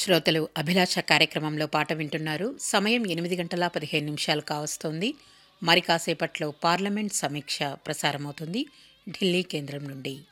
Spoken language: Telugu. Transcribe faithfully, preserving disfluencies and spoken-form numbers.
శ్రోతలు అభిలాష కార్యక్రమంలో పాట వింటున్నారు. సమయం ఎనిమిది గంటల పదిహేను నిమిషాలు కావస్తోంది. మరి కాసేపట్లో పార్లమెంట్ సమీక్ష ప్రసారమవుతుంది ఢిల్లీ కేంద్రం నుండి.